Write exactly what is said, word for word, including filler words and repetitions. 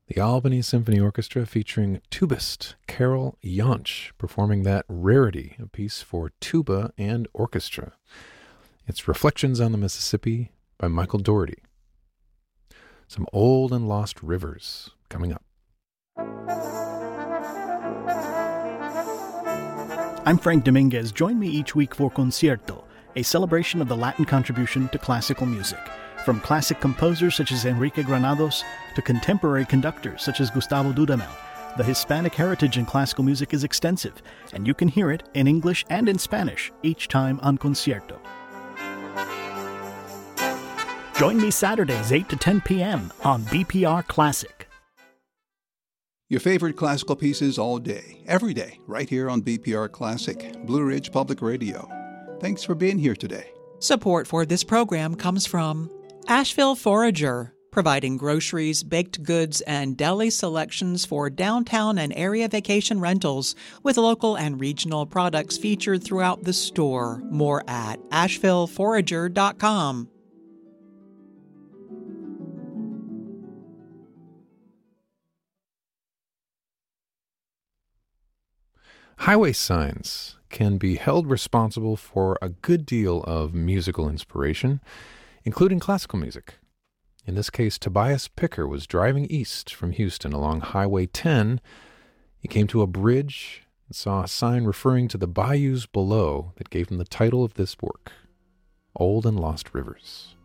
The Albany Symphony Orchestra featuring tubist Carol Yonch performing that rarity, a piece for tuba and orchestra. It's Reflections on the Mississippi by Michael Dougherty. Some Old and Lost Rivers coming up. I'm Frank Dominguez. Join me each week for Concierto, a celebration of the Latin contribution to classical music. From classic composers such as Enrique Granados to contemporary conductors such as Gustavo Dudamel, the Hispanic heritage in classical music is extensive, and you can hear it in English and in Spanish each time on Concierto. Join me Saturdays, eight to ten p.m. on B P R Classic. Your favorite classical pieces all day, every day, right here on B P R Classic, Blue Ridge Public Radio. Thanks for being here today. Support for this program comes from Asheville Forager, providing groceries, baked goods, and deli selections for downtown and area vacation rentals, with local and regional products featured throughout the store. More at asheville forager dot com. Highway signs can be held responsible for a good deal of musical inspiration, including classical music. In this case, Tobias Picker was driving east from Houston along Highway ten. He came to a bridge and saw a sign referring to the bayous below that gave him the title of this work, Old and Lost Rivers.